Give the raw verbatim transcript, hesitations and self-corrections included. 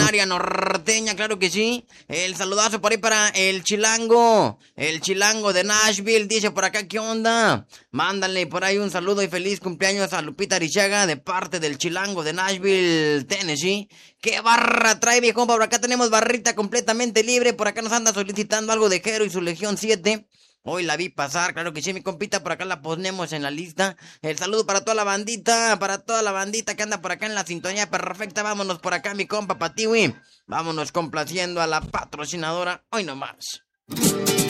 área norteña, claro que sí. El saludazo por ahí para el chilango, el chilango de Nashville, dice por acá, ¿qué onda? Mándale por ahí un saludo y feliz cumpleaños a Lupita Arichaga de parte del chilango de Nashville, Tennessee. ¿Qué barra trae, viejo? Por acá tenemos barrita completamente libre, por acá nos anda solicitando algo de Jero y su Legión siete. Hoy la vi pasar, claro que sí, mi compita, por acá la ponemos en la lista. El saludo para toda la bandita, para toda la bandita que anda por acá en la sintonía perfecta. Vámonos por acá, mi compa Patiwi. Vámonos complaciendo a la patrocinadora. Hoy nomás.